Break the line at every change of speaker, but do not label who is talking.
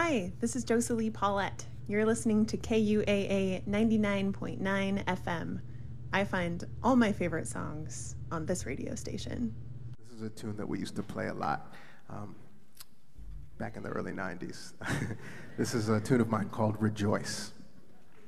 Hi, this is Josalie Paulette. You're listening to KUAA 99.9 FM. I find all my favorite songs on this radio station.
This is a tune that we used to play a lot back in the early 90s. This is a tune of mine called Rejoice.